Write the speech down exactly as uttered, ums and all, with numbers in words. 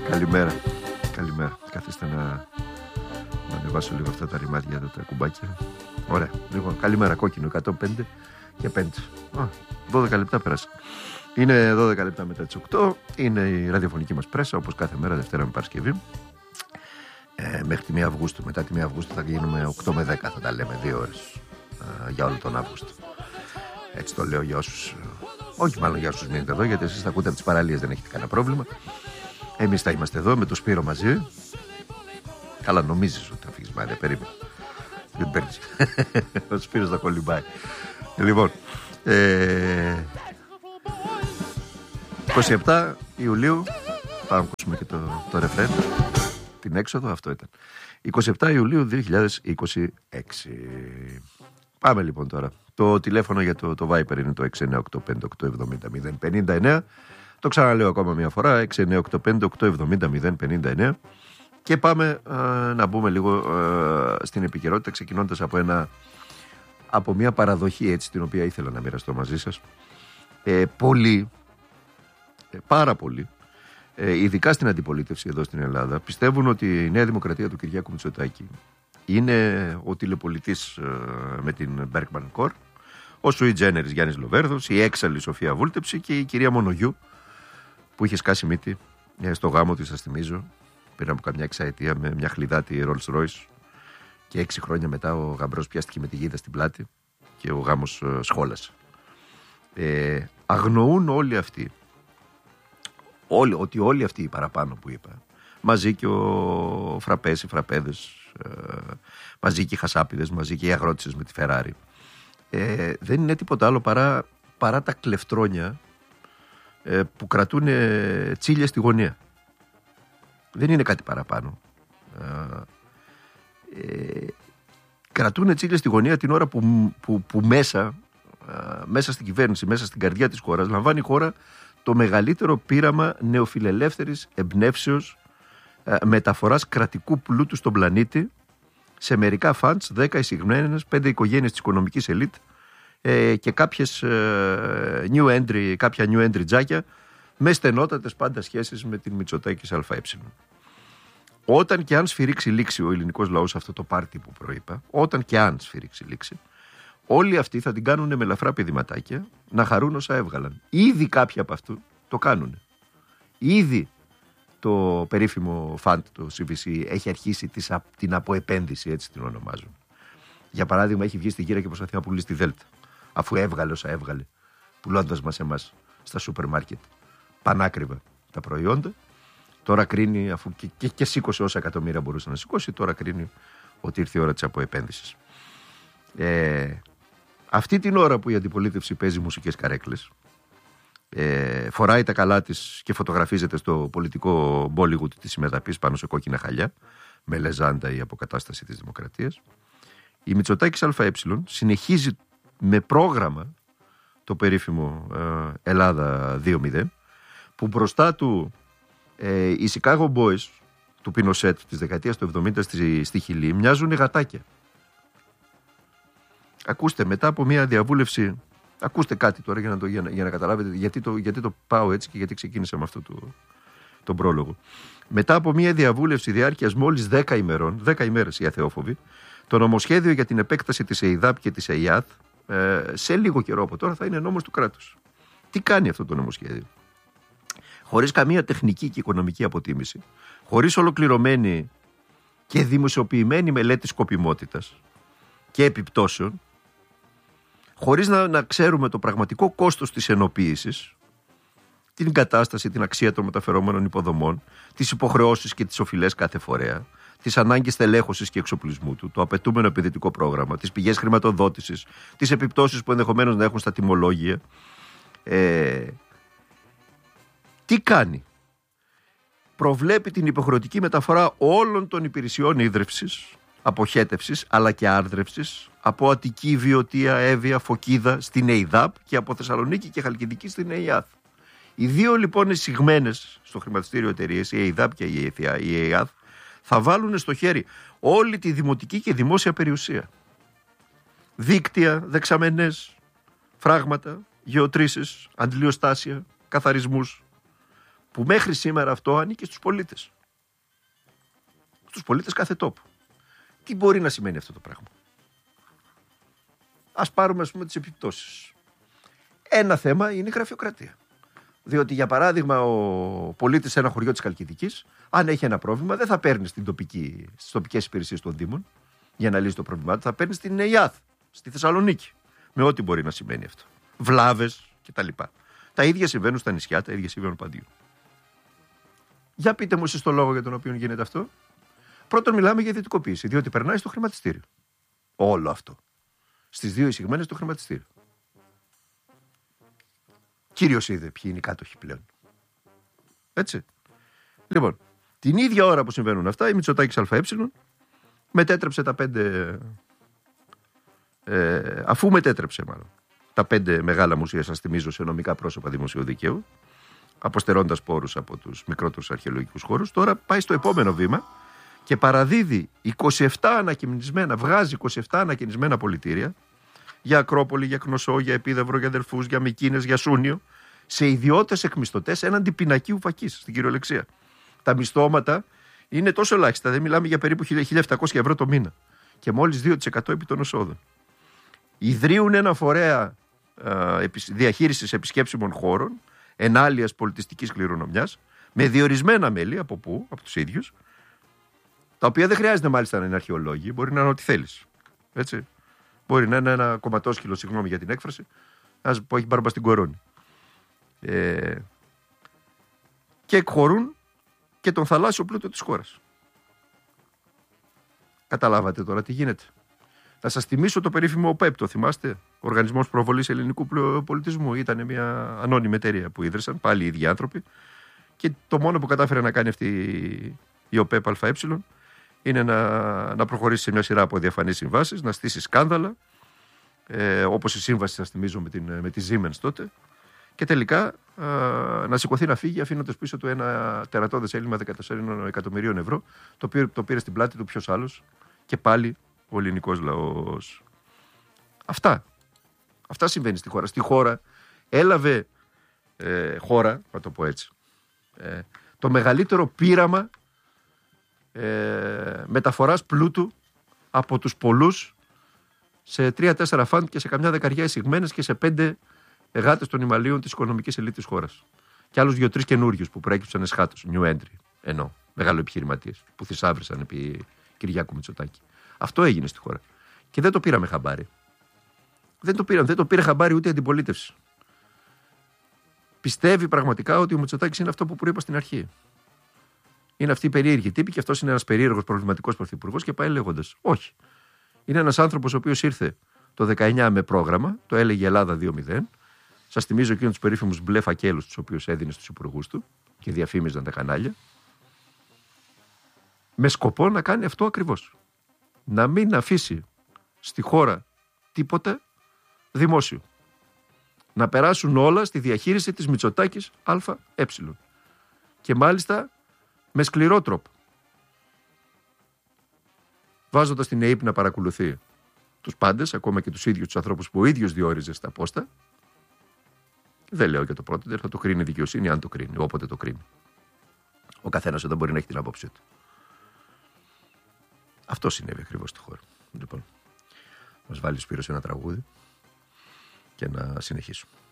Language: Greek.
Καλημέρα. Καλημέρα. Καθίστε να, να ανεβάσω λίγο αυτά τα ρημάδια εδώ, τα κουμπάκια. Ωραία. Λοιπόν, καλημέρα. Κόκκινο εκατόν πέντε και πέντε. Α, δώδεκα λεπτά πέρασε. Είναι δώδεκα λεπτά μετά τις οκτώ. Είναι η ραδιοφωνική μας πρέσα, όπως κάθε μέρα, Δευτέρα με Παρασκευή. Ε, μέχρι τη μία Αυγούστου. Μετά τη μία Αυγούστου θα γίνουμε οκτώ με δέκα. Θα τα λέμε δύο ώρες ε, για όλο τον Αύγουστο. Έτσι το λέω για όσους. Όχι, μάλλον για όσους μείνετε εδώ, γιατί εσείς θα ακούτε από τις παραλίες, δεν έχετε κανένα πρόβλημα. Εμείς θα είμαστε εδώ με το Σπύρο μαζί. Καλά, νομίζεις ότι θα φύγεις, μάλλον, περίμενε. Δεν παίρνεις. Ο Σπύρος θα κολυμπάει. Λοιπόν, ε, είκοσι επτά Ιουλίου, πάμε να ακούσουμε και το, το ρεφρέν, την έξοδο, αυτό ήταν. είκοσι επτά Ιουλίου δύο χιλιάδες είκοσι έξι. Πάμε λοιπόν τώρα. Το τηλέφωνο για το, το Viper είναι το έξι εννιά οκτώ πέντε οκτώ εβδομήντα μηδέν πενήντα εννέα. Το ξαναλέω ακόμα μια φορά, έξι εννιά οκτώ πέντε οκτώ εβδομήντα μηδέν πενήντα εννέα. Και πάμε α, να μπούμε λίγο α, στην επικαιρότητα, ξεκινώντας από, ένα, από μια παραδοχή, έτσι, την οποία ήθελα να μοιραστώ μαζί σας. Ε, πολλοί, ε, πάρα πολλοί, ε, ειδικά στην αντιπολίτευση εδώ στην Ελλάδα, πιστεύουν ότι η Νέα Δημοκρατία του Κυριάκου Μητσοτάκη είναι ο τηλεπολιτής ε, με την Bergman Corp, ο Sui Generis Γιάννης Λοβέρδος, η έξαλλη Σοφία Βούλτεψη και η κυρία Μονογιού, που είχε σκάσει μύτη στο γάμο της, σας θυμίζω, πριν από καμιά εξαετία, με μια χλιδάτη Rolls Royce, και έξι χρόνια μετά ο γαμπρός πιάστηκε με τη γίδα στην πλάτη και ο γάμος ε, σχόλασε. Ε, αγνοούν όλοι αυτοί, όλοι, ότι όλοι αυτοί οι παραπάνω που είπα, μαζί και ο Φραπές, οι Φραπέδες, ε, μαζί και οι Χασάπιδες, μαζί και οι αγρότησες με τη Φεράρι, ε, δεν είναι τίποτα άλλο παρά, παρά τα κλεφτρόνια ε, που κρατούν ε, τσίλια στη γωνία. Δεν είναι κάτι παραπάνω. Ε, ε, κρατούν τσίλια στη γωνία την ώρα που, που, που μέσα, ε, μέσα στην κυβέρνηση, μέσα στην καρδιά της χώρας, λαμβάνει η χώρα το μεγαλύτερο πείραμα νεοφιλελεύθερης εμπνεύσεως ε, μεταφοράς κρατικού πλούτου στον πλανήτη σε μερικά φαντς, δέκα εισηγμένες, πέντε οικογένειες της οικονομικής ελίτ ε, και κάποιες ε, new entry, κάποια new entry τζάκια με στενότατες πάντα σχέσεις με την Μητσοτάκης ΑΕ. Όταν και αν σφυρίξει λήξη ο ελληνικός λαός αυτό το πάρτι που προείπα, όταν και αν σφυρίξει λήξη, όλοι αυτοί θα την κάνουν με ελαφρά πηδηματάκια να χαρούν όσα έβγαλαν. Ήδη κάποιοι από αυτού το κάνουν. Ήδη το περίφημο φαντ, το σι βι σι, έχει αρχίσει την αποεπένδυση, έτσι την ονομάζουν. Για παράδειγμα, έχει βγει στη γύρα και προσπαθεί να πουλήσει τη Δέλτα, αφού έβγαλε όσα έβγαλε, πουλώντας μας εμάς στα σούπερ μάρκετ πανάκριβα τα προϊόντα. Τώρα κρίνει, αφού και, και, και σήκωσε όσα εκατομμύρια μπορούσε να σηκώσει, τώρα κρίνει ότι ήρθε η ώρα της αποεπένδυσης. Ε, αυτή την ώρα που η αντιπολίτευση παίζει μουσικές καρέκλες, ε, φοράει τα καλά της και φωτογραφίζεται στο πολιτικό Bollywood της συμμεταπής πάνω σε κόκκινα χαλιά, με λεζάντα η αποκατάσταση της δημοκρατίας, η Μητσοτάκης ΑΕ συνεχίζει με πρόγραμμα το περίφημο ε, Ελλάδα δύο μηδέν, που μπροστά του ε, οι Chicago Boys του Πινοσέτ της δεκαετίας του εβδομήντα στη, στη Χιλή μοιάζουν γατάκια. Ακούστε, μετά από μια διαβούλευση, ακούστε κάτι τώρα για να, το, για να, για να καταλάβετε γιατί το, γιατί το πάω έτσι και γιατί ξεκίνησα με αυτό το, τον πρόλογο. Μετά από μια διαβούλευση διάρκειας μόλις δέκα ημερών, δέκα ημέρες οι αθεόφοβοι, το νομοσχέδιο για την επέκταση της ΕΙΔΑΠ και της ΕΙΑΘ ε, σε λίγο καιρό από τώρα θα είναι νόμος του κράτους. Τι κάνει αυτό το νομοσχέδιο? Χωρίς καμία τεχνική και οικονομική αποτίμηση, χωρίς ολοκληρωμένη και δημοσιοποιημένη μελέτη σκοπιμότητας και επιπτώσεων, χωρίς να, να ξέρουμε το πραγματικό κόστος της ενοποίησης, την κατάσταση, την αξία των μεταφερόμενων υποδομών, τις υποχρεώσεις και τις οφειλές κάθε φορέα, τις ανάγκες τελέχωσης και εξοπλισμού του, το απαιτούμενο επενδυτικό πρόγραμμα, τις πηγές χρηματοδότησης, τις επιπτώσεις που ενδεχομένως να έχουν στα τιμολόγια. Ε, τι κάνει? Προβλέπει την υποχρεωτική μεταφορά όλων των υπηρεσιών ίδρυυσης, αποχέτευσης αλλά και άρδρευσης από Αττική, Βιωτία, Εύβοια, Φωκίδα στην ΕΙΔΑΠ και από Θεσσαλονίκη και Χαλκιδική στην ΕΙΑΘ. Οι δύο λοιπόν εισηγμένες στο χρηματιστήριο εταιρείες, η ΕΙΔΑΠ και η ΕΙΑΘ, θα βάλουν στο χέρι όλη τη δημοτική και δημόσια περιουσία. Δίκτυα, δεξαμενές, φράγματα, γεωτρήσεις, αντιλιοστάσια, καθαρισμούς, που μέχρι σήμερα αυτό ανήκει στους πολίτες. Στους πολίτες κάθε τόπου. Τι μπορεί να σημαίνει αυτό το πράγμα? Ας πάρουμε, ας πούμε, τις επιπτώσεις. Ένα θέμα είναι η γραφειοκρατία. Διότι, για παράδειγμα, ο πολίτης σε ένα χωριό της Χαλκιδικής, αν έχει ένα πρόβλημα, δεν θα παίρνει στην τοπική, στις τοπικές υπηρεσίες των Δήμων για να λύσει το πρόβλημά του, θα παίρνει στην ΕΙΑΘ, στη Θεσσαλονίκη. Με ό,τι μπορεί να σημαίνει αυτό. Βλάβες κτλ. Τα ίδια συμβαίνουν στα νησιά, τα ίδια συμβαίνουν παντού. Για πείτε μου εσείς το λόγο για τον οποίο γίνεται αυτό. Πρώτον, μιλάμε για ιδιωτικοποίηση, διότι περνάει στο χρηματιστήριο. Όλο αυτό. Στις δύο εισηγμένες το χρηματιστήριο. Κύριος είδε ποιοι είναι οι κάτοχοι πλέον. Έτσι. Λοιπόν, την ίδια ώρα που συμβαίνουν αυτά, η Μητσοτάκης ΑΕ μετέτρεψε τα πέντε. Ε, αφού μετέτρεψε μάλλον τα πέντε μεγάλα μουσεία, σας θυμίζω, σε νομικά πρόσωπα δημοσίου δικαίου, αποστερώντας πόρους από τους μικρότερους αρχαιολογικούς χώρους, τώρα πάει στο επόμενο βήμα και παραδίδει είκοσι επτά ανακοινισμένα, βγάζει είκοσι επτά ανακοινισμένα πολιτήρια για Ακρόπολη, για Κνωσό, για Επίδαυρο, για Δελφούς, για Μυκίνες, για Σούνιο, σε ιδιώτες εκμισθωτές έναντι πινακίου φακής, στην κυριολεξία. Τα μισθώματα είναι τόσο ελάχιστα, δεν μιλάμε για περίπου χίλια επτακόσια ευρώ το μήνα και μόλις δύο τοις εκατό επί των εσόδων. Ιδρύουν ένα φορέα ε, διαχείρισης επισκέψιμων χώρων, ενάλειας πολιτιστικής κληρονομιάς, με διορισμένα μέλη, από πού, από τους ίδιους, τα οποία δεν χρειάζεται μάλιστα να είναι αρχαιολόγοι, μπορεί να είναι ό,τι θέλεις. Έτσι. Μπορεί να είναι ένα κομματόσκυλο, συγγνώμη για την έκφραση, που έχει μπάρμπα στην κορώνη. Ε, και εκχωρούν και τον θαλάσσιο πλούτο της χώρας. Καταλάβατε τώρα τι γίνεται? Θα σας θυμίσω το περίφημο ΟΠΕΠ, το θυμάστε? Οργανισμός Προβολής Ελληνικού Πολιτισμού. Ήταν μια ανώνυμη εταιρεία που ίδρυσαν, πάλι οι ίδιοι άνθρωποι. Και το μόνο που κατάφερε να κάνει αυτή η ΟΠΕΠ ΑΕ είναι να, να προχωρήσει σε μια σειρά από διαφανείς συμβάσεις, να στήσει σκάνδαλα, ε, όπως η σύμβαση, σας θυμίζω, με, την, με τη Siemens τότε, και τελικά ε, να σηκωθεί να φύγει, αφήνοντας πίσω του ένα τερατώδες έλλειμμα δεκατέσσερα εκατομμυρίων ευρώ, το οποίο το πήρε στην πλάτη του ποιος άλλος, και πάλι ο ελληνικός λαός. Αυτά. Αυτά συμβαίνει στη χώρα. Στη χώρα έλαβε ε, χώρα, να το πω έτσι, ε, το μεγαλύτερο πείραμα ε, μεταφοράς πλούτου από τους πολλούς σε τρία-τέσσερα φαντ και σε καμιά δεκαριά εισηγμένες και σε πέντε γάτες των Ιμαλίων της οικονομικής ελίτ της χώρας. Και άλλους δύο-τρεις καινούριους που προέκυψαν εσχάτως, new entry, ενώ μεγαλοεπιχειρηματίες που θησάβρισαν επί Κυριάκου Μητσοτάκη. Αυτό έγινε στη χώρα. Και δεν το πήραμε χαμπάρι. Δεν το πήραμε, δεν το πήρε χαμπάρι ούτε η αντιπολίτευση. Πιστεύει πραγματικά ότι ο Μητσοτάκης είναι αυτό που προείπα στην αρχή. Είναι αυτή η περίεργη τύπη και αυτός είναι ένας περίεργος προβληματικός πρωθυπουργός και πάει λέγοντας. Όχι. Είναι ένας άνθρωπος ο οποίος ήρθε το δεκαεννιά με πρόγραμμα, το έλεγε Ελλάδα δύο μηδέν. Σας θυμίζω εκείνους τους περίφημους μπλε φακέλους τους οποίους έδινε στους υπουργούς του και διαφήμιζαν τα κανάλια. Με σκοπό να κάνει αυτό ακριβώς. Να μην αφήσει στη χώρα τίποτα δημόσιο. Να περάσουν όλα στη διαχείριση της Μητσοτάκης ΑΕ. Και μάλιστα με σκληρό τρόπο. Βάζοντας την ΕΕΠ να παρακολουθεί τους πάντες, ακόμα και τους ίδιους τους ανθρώπους που ο ίδιος διόριζε στα πόστα. Δεν λέω για το πρώτο, θα το κρίνει η δικαιοσύνη, αν το κρίνει, όποτε το κρίνει. Ο καθένας εδώ μπορεί να έχει την άποψή του. Αυτό συνέβη ακριβώς στη χώρα. Λοιπόν, μας βάλει ο Σπύρος ένα τραγούδι και να συνεχίσουμε.